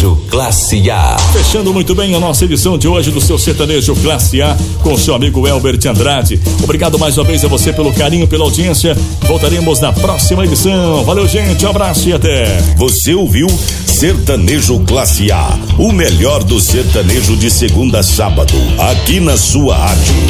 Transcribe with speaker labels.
Speaker 1: Sertanejo Classe A.
Speaker 2: Fechando muito bem a nossa edição de hoje do seu Sertanejo Classe A com o seu amigo Elbert Andrade. Obrigado mais uma vez a você pelo carinho, pela audiência. Voltaremos na próxima edição. Valeu, gente, um abraço e até.
Speaker 3: Você ouviu Sertanejo Classe A, o melhor do sertanejo de segunda a sábado, aqui na sua rádio.